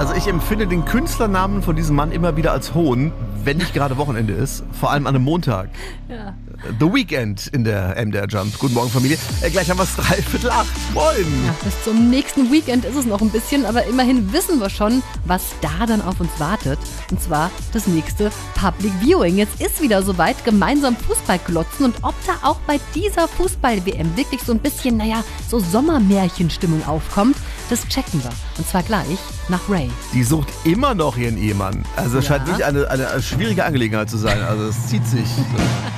Also ich empfinde den Künstlernamen von diesem Mann immer wieder als Hohn, wenn nicht gerade Wochenende ist. Vor allem an einem Montag. Ja. The Weekend in der MDR Jump. Guten Morgen, Familie. Gleich haben wir es 7:45. Moin. Ja, bis zum nächsten Weekend ist es noch ein bisschen, aber immerhin wissen wir schon, was da dann auf uns wartet. Und zwar das nächste Public Viewing. Jetzt ist wieder soweit, gemeinsam Fußball glotzen. Und ob da auch bei dieser Fußball-WM wirklich so ein bisschen, so Sommermärchenstimmung aufkommt, das checken wir. Und zwar gleich nach Ray. Die sucht immer noch ihren Ehemann. Also es Ja. scheint wirklich eine schwierige Angelegenheit zu sein. Also es zieht sich.